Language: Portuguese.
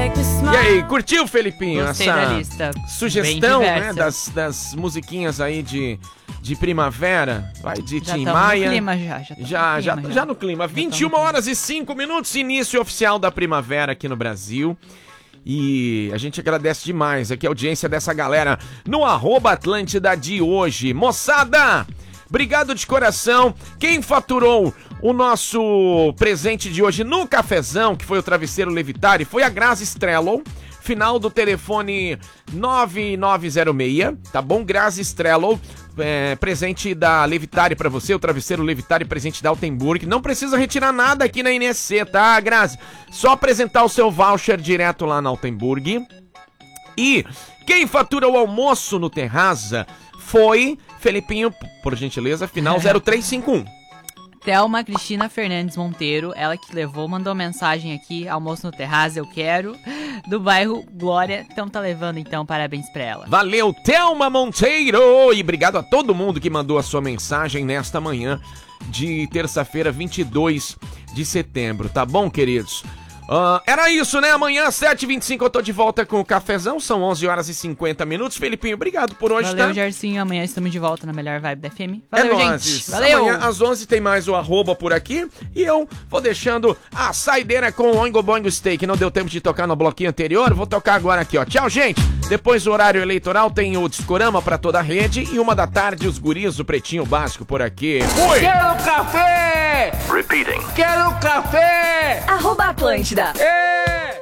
E aí, curtiu, Felipinho? Gostei essa da lista. sugestão, Bem né, diversa. das musiquinhas aí de primavera? Vai de Já Tim tamo Maia. no clima já No clima. 21 horas e 5 minutos, início oficial da primavera aqui no Brasil. E a gente agradece demais aqui a audiência dessa galera no @Atlântida de hoje. Moçada, obrigado de coração. Quem faturou o nosso presente de hoje no cafezão, que foi o travesseiro Levitari, foi a Grazi Strello, final do telefone 9906, tá bom? Grazi Strello, presente da Levitari pra você, o travesseiro Levitari, presente da Altenburg. Não precisa retirar nada aqui na NSC, tá, Grazi? Só apresentar o seu voucher direto lá na Altenburg. E quem fatura o almoço no Terraza foi Felipinho, por gentileza, final 0351. Thelma Cristina Fernandes Monteiro, ela que levou, mandou mensagem aqui, almoço no Terraço, eu quero, do bairro Glória, então tá levando então, parabéns pra ela. Valeu, Thelma Monteiro, e obrigado a todo mundo que mandou a sua mensagem nesta manhã de terça-feira, 22 de setembro, tá bom, queridos? Era isso, né? Amanhã, 7h25, eu tô de volta com o cafezão. São 11 horas e 50 minutos. Felipinho, obrigado por hoje, Valeu, tá? Gersinho. Amanhã estamos de volta na melhor vibe da FM. Valeu, nóis. gente. Valeu. Amanhã, às 11 tem mais o arroba por aqui. E eu vou deixando a saideira com o Oingo Boingo Steak. Não deu tempo de tocar no bloquinho anterior. Vou tocar agora aqui, ó. Tchau, gente. Depois do horário eleitoral tem o Discorama pra toda a rede. E 1h da tarde, os guris do Pretinho Básico por aqui. Fui! Quero café! Repeating. Quero café! @Atlântida. Ei!